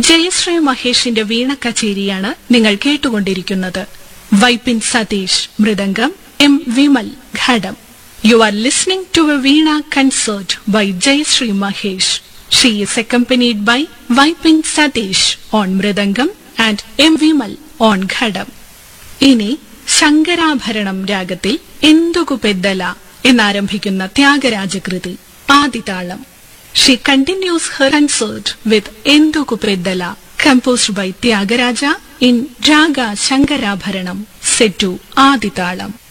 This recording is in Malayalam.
ജയശ്രീ മഹേഷിന്റെ വീണ കച്ചേരിയാണ് നിങ്ങൾ കേട്ടുകൊണ്ടിരിക്കുന്നത്. Vypin Satheesh mridangam, M Vimal ghatam. You are listening to a Veena concert by Jayashree Mahesh. She is accompanied by Vaipin Satish on Mridangam and M. Vimal on Ghadam. ഇനി ശങ്കരാഭരണം രാഗത്തിൽ Enduku Peddala എന്നാരംഭിക്കുന്ന ത്യാഗരാജകൃതി ആദിതാളം. She continues her concert with Enduku Peddala, composed by Tyagaraja in Raga Shankarabharanam, set to ആദിതാളം.